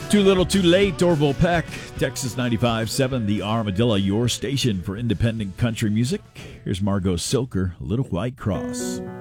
Too Little Too Late, Orville Peck, Texas 95.7, The Armadillo, your station for independent country music. Here's Margot Silker, Little White Cross.